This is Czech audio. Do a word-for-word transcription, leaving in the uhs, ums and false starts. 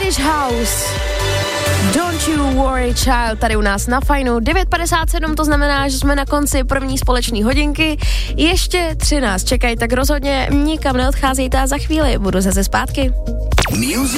Swedish House. Don't you worry child, tady u nás na Fajnu. devět padesát sedm, to znamená, že jsme na konci první společné hodinky. Ještě tři nás čekají, tak rozhodně nikam neodcházejte a za chvíli budu zase zpátky. Music